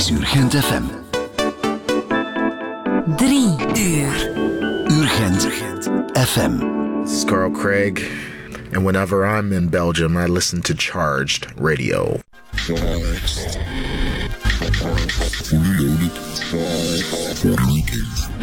is Urgent FM. 3 uur. Urgent FM. This is Carl Craig, and whenever I'm in Belgium, I listen to Charged Radio. Reloaded.